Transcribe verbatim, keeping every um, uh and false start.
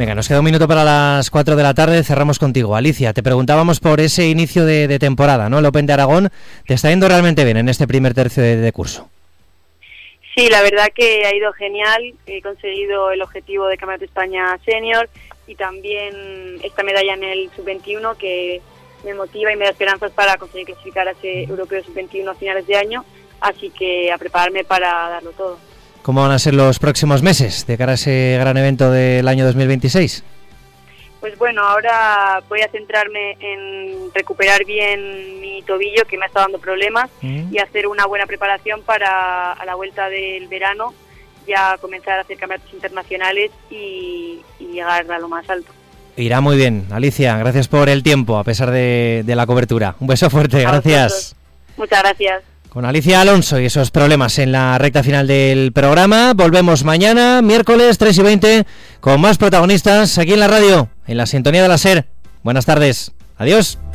Venga, nos queda un minuto para las cuatro de la tarde, cerramos contigo. Alicia, te preguntábamos por ese inicio de, de temporada, ¿no? El Open de Aragón, ¿te está yendo realmente bien en este primer tercio de, de curso? Sí, la verdad que ha ido genial, he conseguido el objetivo de Campeonato de España Senior y también esta medalla en el sub veintiuno que me motiva y me da esperanzas para conseguir clasificar a ese Europeo sub veintiuno a finales de año, así que a prepararme para darlo todo. ¿Cómo van a ser los próximos meses de cara a ese gran evento del año dos mil veintiséis? Pues bueno, ahora voy a centrarme en recuperar bien mi tobillo, que me ha estado dando problemas, mm. y hacer una buena preparación para a la vuelta del verano, ya comenzar a hacer campeonatos internacionales y, y llegar a lo más alto. Irá muy bien. Alicia, gracias por el tiempo, a pesar de, de la cobertura. Un beso fuerte, a gracias. Vosotros. Muchas gracias. Con Alicia Alonso y esos problemas en la recta final del programa. Volvemos mañana, miércoles tres y veinte, con más protagonistas aquí en la radio, en la sintonía de la SER. Buenas tardes. Adiós.